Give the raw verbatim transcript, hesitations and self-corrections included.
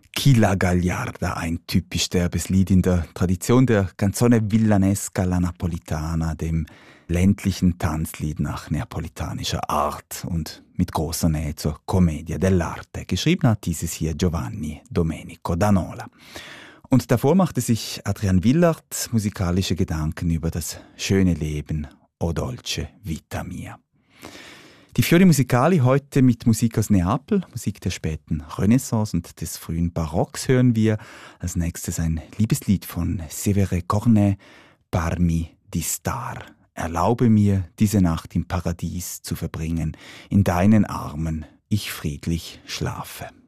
Chi la Gagliarda, ein typisch derbes Lied in der Tradition der Canzone Villanesca alla Napolitana, dem ländlichen Tanzlied nach neapolitanischer Art und mit großer Nähe zur Commedia dell'arte. Geschrieben hat dieses hier Giovanni Domenico D'Anola. Und davor machte sich Adrian Willard musikalische Gedanken über das schöne Leben, O dolce vita mia. Die Fiori Musicali heute mit Musik aus Neapel, Musik der späten Renaissance und des frühen Barocks hören wir. Als nächstes ein Liebeslied von Sévère Cornet, Parmi di Star. Erlaube mir, diese Nacht im Paradies zu verbringen, in deinen Armen ich friedlich schlafe.